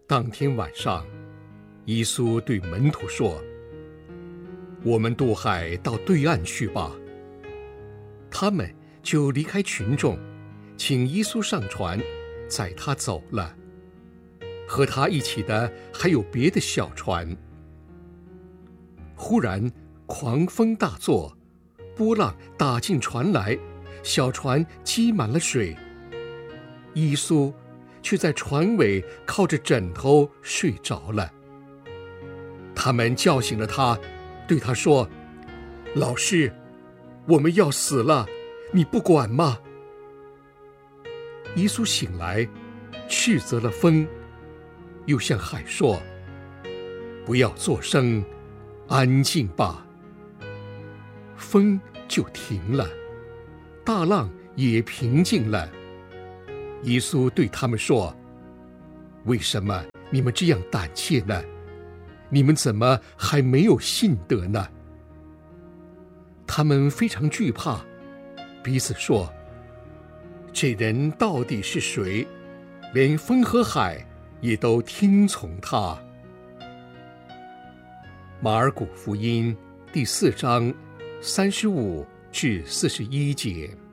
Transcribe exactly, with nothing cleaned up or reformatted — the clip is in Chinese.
当天晚上，耶稣对门徒说：我们渡海到对岸去吧。他们就离开群众，请耶稣上船，载他走了。和他一起的还有别的小船。忽然狂风大作，波浪打进船来，小船积满了水。耶稣却在船尾靠着枕头睡着了。他们叫醒了他，对他说：老师，我们要死了，你不管吗？耶稣醒来，斥责了风，又向海说：不要作声，安静吧。风就停了，大浪也平静了。耶稣对他们说：为什么你们这样胆怯呢？你们怎么还没有信德呢？他们非常惧怕，彼此说：这人到底是谁？连风和海也都听从他。马尔谷福音第四章三十五至四十一节。